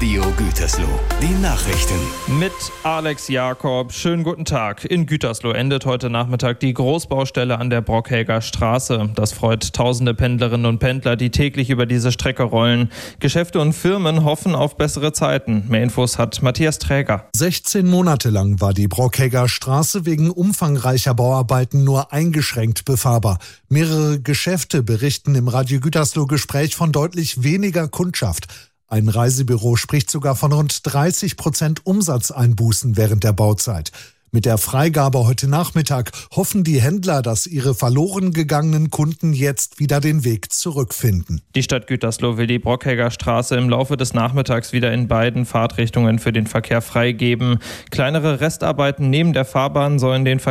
Radio Gütersloh. Die Nachrichten. Mit Alex Jakob. Schönen guten Tag. In Gütersloh endet heute Nachmittag die Großbaustelle an der Brockhäger Straße. Das freut tausende Pendlerinnen und Pendler, die täglich über diese Strecke rollen. Geschäfte und Firmen hoffen auf bessere Zeiten. Mehr Infos hat Matthias Träger. 16 Monate lang war die Brockhäger Straße wegen umfangreicher Bauarbeiten nur eingeschränkt befahrbar. Mehrere Geschäfte berichten im Radio Gütersloh Gespräch von deutlich weniger Kundschaft. Ein Reisebüro spricht sogar von rund 30% Umsatzeinbußen während der Bauzeit. Mit der Freigabe heute Nachmittag hoffen die Händler, dass ihre verloren gegangenen Kunden jetzt wieder den Weg zurückfinden. Die Stadt Gütersloh will die Brockhäger Straße im Laufe des Nachmittags wieder in beiden Fahrtrichtungen für den Verkehr freigeben. Kleinere Restarbeiten neben der Fahrbahn sollen den